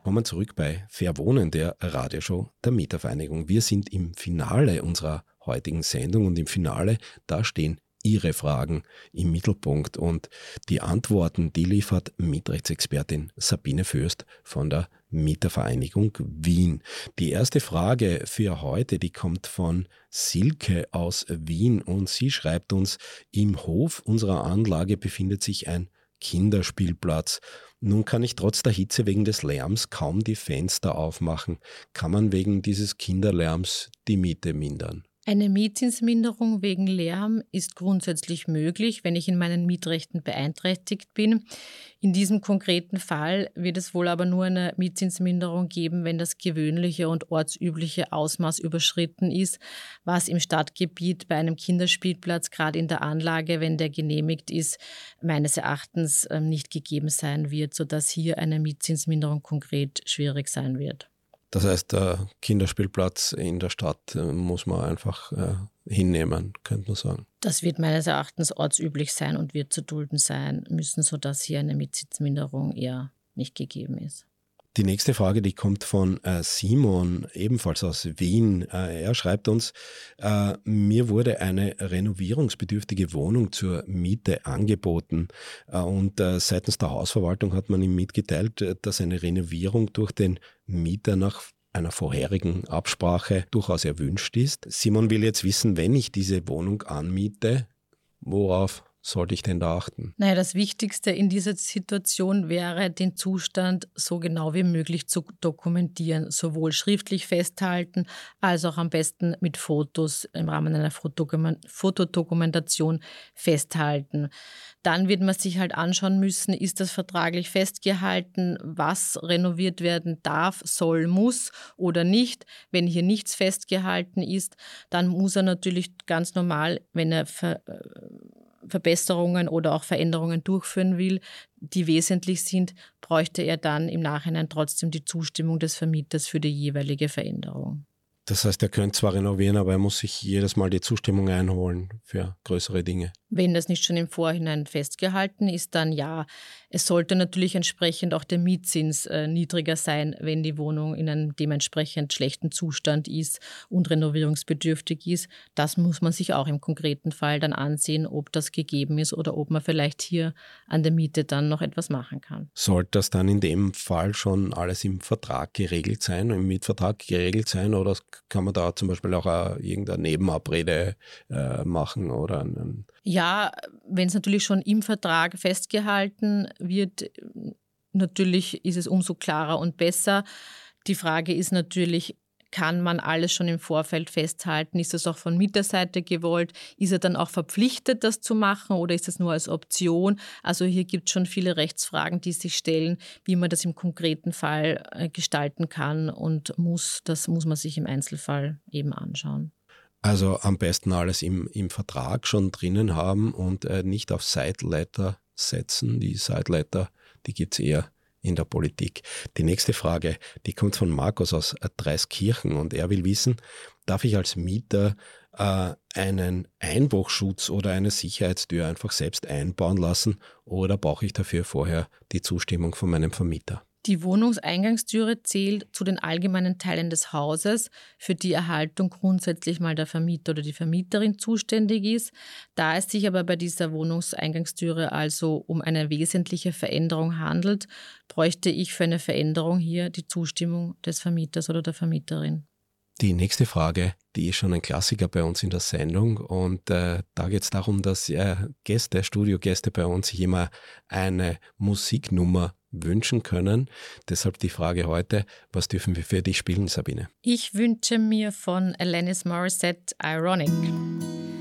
Willkommen zurück bei Fair Wohnen, der Radioshow der Mietervereinigung. Wir sind im Finale unserer heutigen Sendung und im Finale, da stehen Ihre Fragen im Mittelpunkt und die Antworten, die liefert Mietrechtsexpertin Sabine Fürst von der Mietervereinigung Wien. Die erste Frage für heute, die kommt von Silke aus Wien und sie schreibt uns, im Hof unserer Anlage befindet sich ein Kinderspielplatz. Nun kann ich trotz der Hitze wegen des Lärms kaum die Fenster aufmachen. Kann man wegen dieses Kinderlärms die Miete mindern? Eine Mietzinsminderung wegen Lärm ist grundsätzlich möglich, wenn ich in meinen Mietrechten beeinträchtigt bin. In diesem konkreten Fall wird es wohl aber nur eine Mietzinsminderung geben, wenn das gewöhnliche und ortsübliche Ausmaß überschritten ist, was im Stadtgebiet bei einem Kinderspielplatz, gerade in der Anlage, wenn der genehmigt ist, meines Erachtens nicht gegeben sein wird, sodass hier eine Mietzinsminderung konkret schwierig sein wird. Das heißt, der Kinderspielplatz in der Stadt muss man einfach hinnehmen, könnte man sagen. Das wird meines Erachtens ortsüblich sein und wird zu dulden sein müssen, sodass hier eine Mietzinsminderung eher nicht gegeben ist. Die nächste Frage, die kommt von Simon, ebenfalls aus Wien. Er schreibt uns, mir wurde eine renovierungsbedürftige Wohnung zur Miete angeboten und seitens der Hausverwaltung hat man ihm mitgeteilt, dass eine Renovierung durch den Mieter nach einer vorherigen Absprache durchaus erwünscht ist. Simon will jetzt wissen, wenn ich diese Wohnung anmiete, worauf sollte ich denn da achten? Naja, das Wichtigste in dieser Situation wäre, den Zustand so genau wie möglich zu dokumentieren, sowohl schriftlich festhalten, als auch am besten mit Fotos im Rahmen einer Fotodokumentation festhalten. Dann wird man sich halt anschauen müssen, ist das vertraglich festgehalten, was renoviert werden darf, soll, muss oder nicht. Wenn hier nichts festgehalten ist, dann muss er natürlich ganz normal, wenn er Verbesserungen oder auch Veränderungen durchführen will, die wesentlich sind, bräuchte er dann im Nachhinein trotzdem die Zustimmung des Vermieters für die jeweilige Veränderung. Das heißt, er könnte zwar renovieren, aber er muss sich jedes Mal die Zustimmung einholen für größere Dinge. Wenn das nicht schon im Vorhinein festgehalten ist, dann ja. Es sollte natürlich entsprechend auch der Mietzins niedriger sein, wenn die Wohnung in einem dementsprechend schlechten Zustand ist und renovierungsbedürftig ist. Das muss man sich auch im konkreten Fall dann ansehen, ob das gegeben ist oder ob man vielleicht hier an der Miete dann noch etwas machen kann. Sollte das dann in dem Fall schon alles im Vertrag geregelt sein, im Mietvertrag geregelt sein, oder kann man da zum Beispiel auch irgendeine Nebenabrede machen oder einen... Ja, wenn es natürlich schon im Vertrag festgehalten wird, natürlich ist es umso klarer und besser. Die Frage ist natürlich, kann man alles schon im Vorfeld festhalten? Ist das auch von Mieterseite gewollt? Ist er dann auch verpflichtet, das zu machen oder ist das nur als Option? Also hier gibt es schon viele Rechtsfragen, die sich stellen, wie man das im konkreten Fall gestalten kann und muss. Das muss man sich im Einzelfall eben anschauen. Also am besten alles im Vertrag schon drinnen haben und nicht auf Side-Letter setzen. Die Side-Letter, die gibt es eher in der Politik. Die nächste Frage, die kommt von Markus aus Dreiskirchen und er will wissen, darf ich als Mieter einen Einbruchschutz oder eine Sicherheitstür einfach selbst einbauen lassen oder brauche ich dafür vorher die Zustimmung von meinem Vermieter? Die Wohnungseingangstüre zählt zu den allgemeinen Teilen des Hauses, für die Erhaltung grundsätzlich mal der Vermieter oder die Vermieterin zuständig ist. Da es sich aber bei dieser Wohnungseingangstüre also um eine wesentliche Veränderung handelt, bräuchte ich für eine Veränderung hier die Zustimmung des Vermieters oder der Vermieterin. Die nächste Frage, die ist schon ein Klassiker bei uns in der Sendung und da geht es darum, dass Studiogäste bei uns sich immer eine Musiknummer wünschen können. Deshalb die Frage heute, was dürfen wir für dich spielen, Sabine? Ich wünsche mir von Alanis Morissette Ironic.